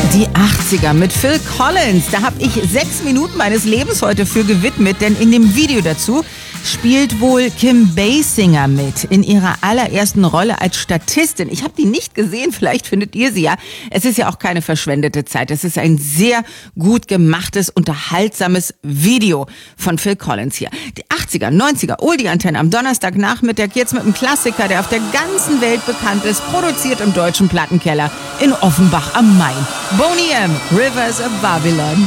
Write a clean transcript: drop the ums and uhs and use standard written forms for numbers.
Die 80er mit Phil Collins, da habe ich 6 Minuten meines Lebens heute für gewidmet, denn in dem Video dazu spielt wohl Kim Basinger mit in ihrer allerersten Rolle als Statistin. Ich habe die nicht gesehen, vielleicht findet ihr sie ja. Es ist ja auch keine verschwendete Zeit. Es ist ein sehr gut gemachtes, unterhaltsames Video von Phil Collins hier. Die 80er, 90er, Oldie-Antenne am Donnerstagnachmittag, jetzt mit einem Klassiker, der auf der ganzen Welt bekannt ist, produziert im deutschen Plattenkeller in Offenbach am Main. Boney M., Rivers of Babylon.